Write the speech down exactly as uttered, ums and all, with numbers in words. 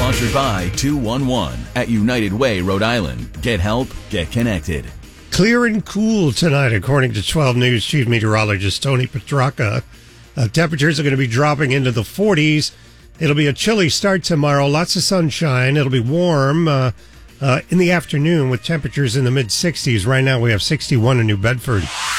Sponsored by two one one at United Way, Rhode Island. Get help, get connected. Clear and cool tonight, according to twelve News Chief Meteorologist Tony Petracca. Uh, temperatures are going to be dropping into the forties. It'll be a chilly start tomorrow. Lots of sunshine. It'll be warm uh, uh, in the afternoon with temperatures in the mid-sixties. Right now we have sixty-one in New Bedford.